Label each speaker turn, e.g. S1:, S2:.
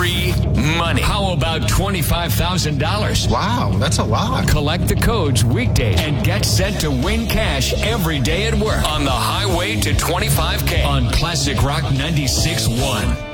S1: free money. How about $25,000?
S2: Wow, that's a lot.
S1: Collect the codes weekdays and get set to win cash every day at work on the highway to 25K on Classic Rock 96.1.